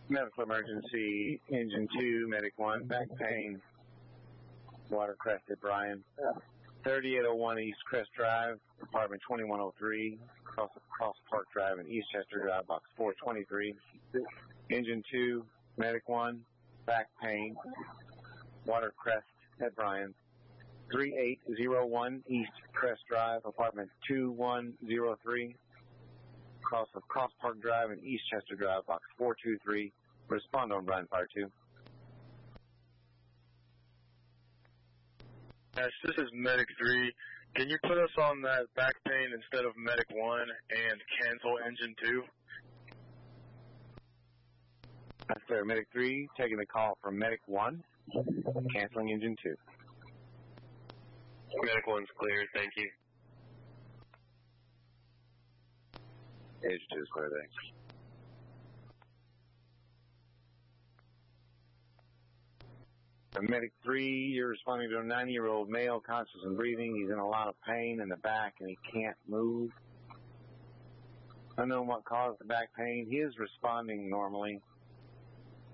Medical emergency, engine 2, medic 1, back pain, Watercrest at Bryan. 3801 East Crest Drive, apartment 2103, Cross Park Drive in Eastchester Drive, box 423. Engine 2, medic 1, back pain, Watercrest at Bryan. 3801 East Crest Drive, apartment 2103, Cross Park Drive in Eastchester Drive, box 423. Respond on Bryan Fire 2. Yes, this is Medic 3. Can you put us on that back pain instead of Medic 1 and cancel Engine 2? Yes, sir. Medic 3, taking the call from Medic 1, canceling Engine 2. Medic 1's clear, thank you. Engine 2 is clear, thanks. Medic 3, you're responding to a 90-year-old male, conscious and breathing. He's in a lot of pain in the back and he can't move. Unknown what caused the back pain. He is responding normally.